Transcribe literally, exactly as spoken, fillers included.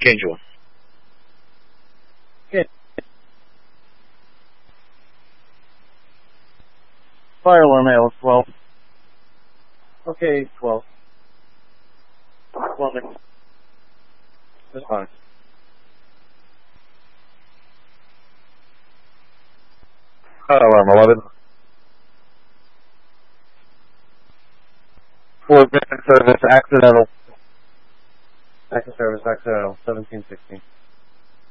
Change one. Okay. Fire alarm hail twelve. Okay, twelve. twelve next. That's fine. Fire alarm eleven. Fort Benning service accidental. Active service, accidental, seventeen sixteen.